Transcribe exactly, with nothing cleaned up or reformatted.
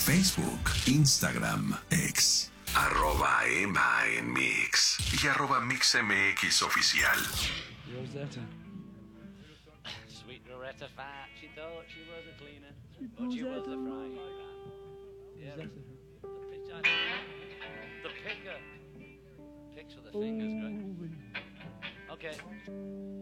Facebook, Instagram, X. Arroba Emma en Mix. Y arroba MixMX Oficial. Rosetta. Sweet Loretta Fat, she thought she was a cleaner, Sweet but she was Rosetta. a frying pan. Yeah, Rosetta. the pitch, the picker. Picks with the fingers, great. Okay.